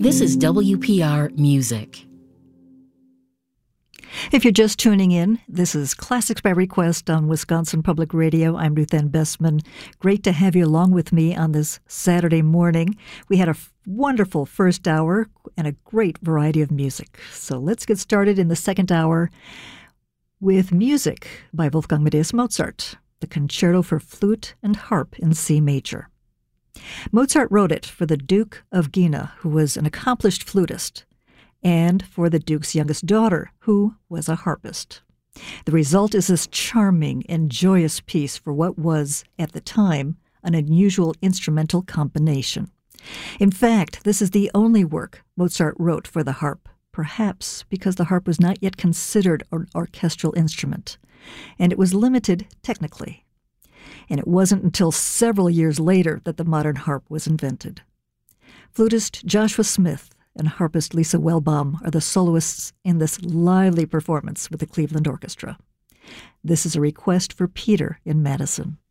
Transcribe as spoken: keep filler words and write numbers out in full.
This is W P R Music. If you're just tuning in, this is Classics by Request on Wisconsin Public Radio. I'm Ruth Ann Bestman. Great to have you along with me on this Saturday morning. We had a f- wonderful first hour and a great variety of music. So let's get started in the second hour with music by Wolfgang Amadeus Mozart, the Concerto for Flute and Harp in C major. Mozart wrote it for the Duke of Guina, who was an accomplished flutist, and for the Duke's youngest daughter, who was a harpist. The result is this charming and joyous piece for what was, at the time, an unusual instrumental combination. In fact, this is the only work Mozart wrote for the harp, perhaps because the harp was not yet considered an orchestral instrument, and it was limited technically. And it wasn't until several years later that the modern harp was invented. Flutist Joshua Smith and harpist Lisa Welbaum are the soloists in this lively performance with the Cleveland Orchestra. This is a request for Peter in Madison.